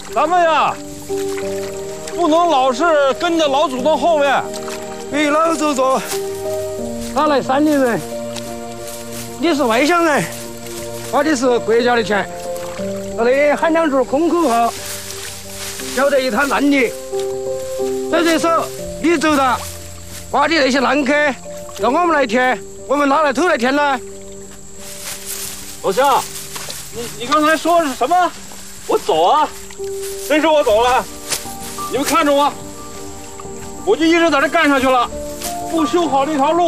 咱们呀，不能老是跟着老祖宗后面。 哎，老祖宗，他来山里人，你是外乡人，花的是国家的钱，这里喊两句空口号，晓得一滩烂泥。在这时候，你走了，挖的那些烂坑，让我们来填，我们哪来头来填呢？ 老乡，你刚才说是什么？我走啊！真是我走了，你们看着我，我就一直在这干下去了，不修好这条路。